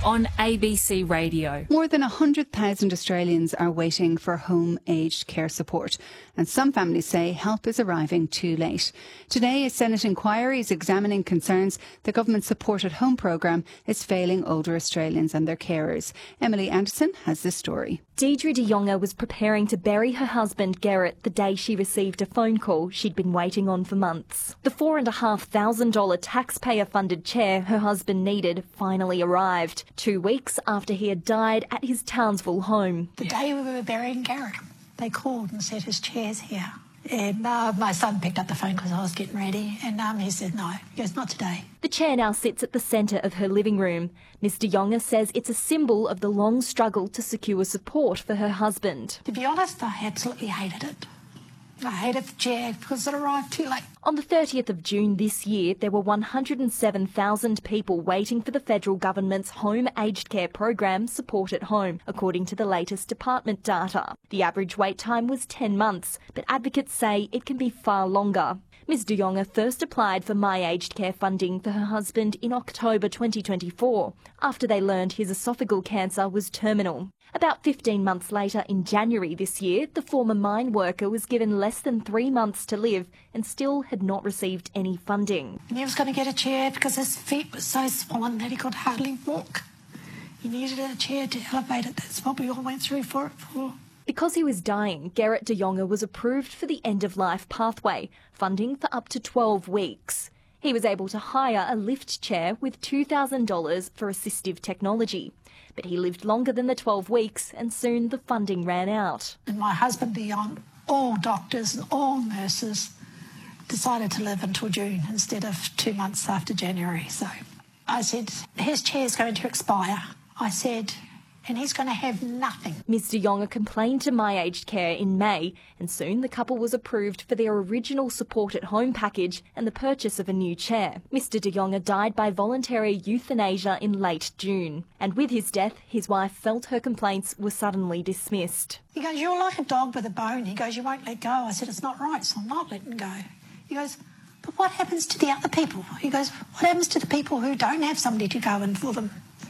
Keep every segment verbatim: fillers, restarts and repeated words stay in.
on A B C Radio. More than one hundred thousand Australians are waiting for home-aged care support, and some families say help is arriving too late. Today, a Senate inquiry is examining concerns the government's Support at Home programme is failing older Australians and their carers. Emily Anderson has this story. Deidre de Jonge was preparing to bury her husband Gerrit the day she received a phone call she'd been waiting on for months. The four and a half thousand dollar taxpayer-funded chair her husband needed finally arrived, two weeks after he had died at his Townsville home. The day we were burying Gerrit, they called and said his chair's here. And uh, my son picked up the phone because I was getting ready, and um, he said no. He goes, not today. The chair now sits at the centre of her living room. Miss de Jonge says it's a symbol of the long struggle to secure support for her husband. To be honest, I absolutely hated it. I hated the chair because it arrived too late. On the thirtieth of June this year, there were one hundred seven thousand people waiting for the federal government's home aged care program, Support at Home, according to the latest department data. The average wait time was ten months, but advocates say it can be far longer. Miz de Jonge first applied for My Aged Care funding for her husband in October twenty twenty-four, after they learned his esophageal cancer was terminal. About fifteen months later, in January this year, the former mine worker was given less than three months to live and still had not received any funding. And he was going to get a chair because his feet were so swollen that he could hardly walk. He needed a chair to elevate it. That's what we all went through for it for. Because he was dying, Gerrit de Jonge was approved for the end-of-life pathway, funding for up to twelve weeks. He was able to hire a lift chair with two thousand dollars for assistive technology. But he lived longer than the twelve weeks and soon the funding ran out. And my husband, beyond all doctors and all nurses, decided to live until June instead of two months after January. So I said, his chair's going to expire. I said, and he's going to have nothing. Miz de Jonge complained to My Aged Care in May, and soon the couple was approved for their original Support at Home package and the purchase of a new chair. Mister de Jonge died by voluntary euthanasia in late June, and with his death, his wife felt her complaints were suddenly dismissed. He goes, you're like a dog with a bone. He goes, you won't let go. I said, it's not right, so I'm not letting go. He goes, but what happens to the other people? He goes, what happens to the people who don't have somebody to go in for them?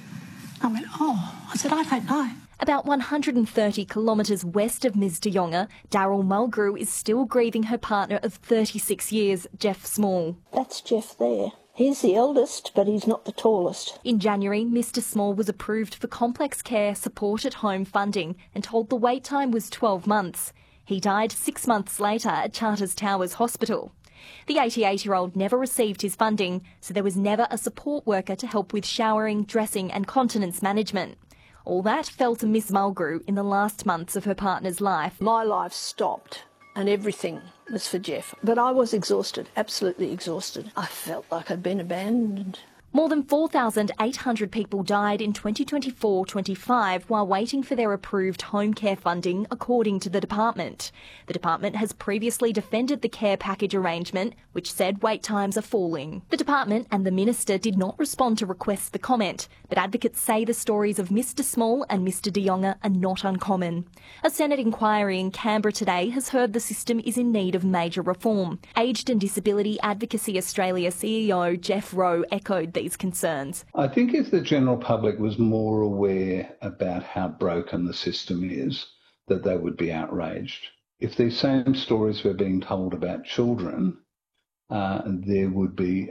I went, oh, I said, I don't know. About one hundred thirty kilometres west of Miz de Jonge, Daryl Mulgrew is still grieving her partner of thirty-six years, Jeff Small. That's Jeff there. He's the eldest, but he's not the tallest. In January, Mister Small was approved for complex care Support at Home funding and told the wait time was twelve months. He died six months later at Charters Towers Hospital. The eighty-eight-year-old never received his funding, so there was never a support worker to help with showering, dressing and continence management. All that fell to Miss Mulgrew in the last months of her partner's life. My life stopped and everything was for Jeff. But I was exhausted, absolutely exhausted. I felt like I'd been abandoned. More than four thousand eight hundred people died in twenty twenty-four twenty-five while waiting for their approved home care funding, according to the department. The department has previously defended the care package arrangement, which said wait times are falling. The department and the minister did not respond to requests for comment, but advocates say the stories of Mister Small and Mister de Jonge are not uncommon. A Senate inquiry in Canberra today has heard the system is in need of major reform. Aged and Disability Advocacy Australia C E O Jeff Rowe echoed these concerns. I think if the general public was more aware about how broken the system is, that they would be outraged. If these same stories were being told about children, uh, there would be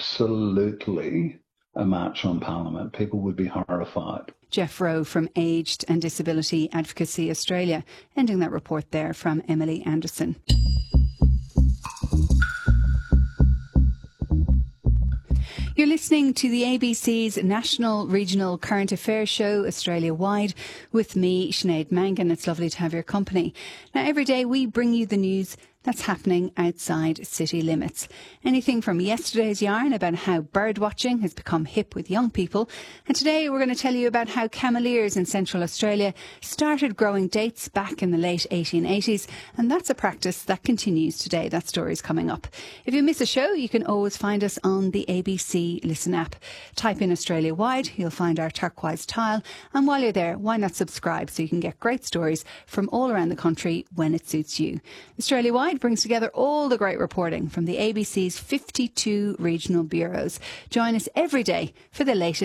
absolutely a march on Parliament. People would be horrified. Jeff Rowe from Aged and Disability Advocacy Australia, ending that report there from Emily Anderson. You're listening to the A B C's National Regional Current Affairs Show, Australia-wide, with me, Sinead Mangan. It's lovely to have your company. Now, every day we bring you the news that's happening outside city limits. Anything from yesterday's yarn about how bird watching has become hip with young people, and today we're going to tell you about how cameleers in Central Australia started growing dates back in the late eighteen eighties, and that's a practice that continues today. That story's coming up. If you miss a show, you can always find us on the A B C Listen app. Type in Australia-wide, you'll find our turquoise tile, and while you're there, why not subscribe so you can get great stories from all around the country when it suits you. Australia-wide brings together all the great reporting from the A B C's fifty-two regional bureaus. Join us every day for the latest